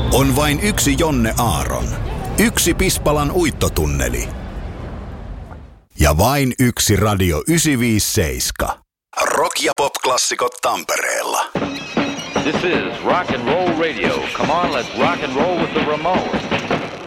On vain yksi Jonne Aaron. Yksi Pispalan uittotunneli. Ja vain yksi Radio 957. Rock- ja pop-klassikot Tampereella. This is rock and roll radio. Come on, let's rock and roll with the Ramones.